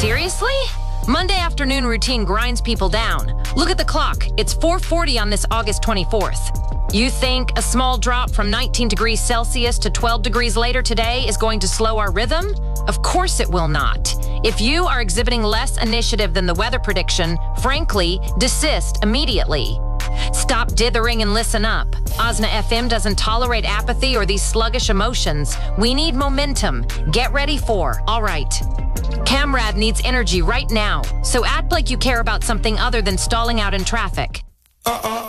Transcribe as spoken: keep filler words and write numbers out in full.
Seriously? Monday afternoon routine grinds people down. Look at the clock. It's four forty on this August twenty-fourth. You think a small drop from nineteen degrees Celsius to twelve degrees later today is going to slow our rhythm? Of course it will not. If you are exhibiting less initiative than the weather prediction, frankly, desist immediately. Stop dithering and listen up. Osna F M doesn't tolerate apathy or these sluggish emotions. We need momentum. Get ready for, all right. Camrad needs energy right now, so act like you care about something other than stalling out in traffic. Uh-uh.